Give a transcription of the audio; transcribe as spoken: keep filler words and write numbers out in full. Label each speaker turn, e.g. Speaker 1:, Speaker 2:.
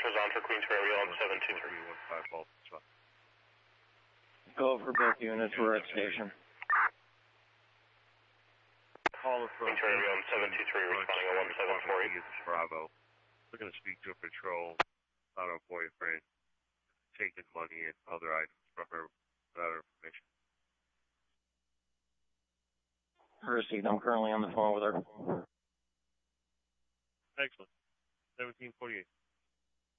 Speaker 1: is on for Queens Ferry on seven two three.
Speaker 2: Go over both units, we're at station.
Speaker 3: Caller from
Speaker 1: Queens Ferry on seven two three, responding on one seven four eight.
Speaker 3: Bravo. Looking to speak to a patrol about her boyfriend taking money and other items from her without her permission.
Speaker 2: Received, I'm currently on the phone with her.
Speaker 3: Excellent. seventeen forty-eight.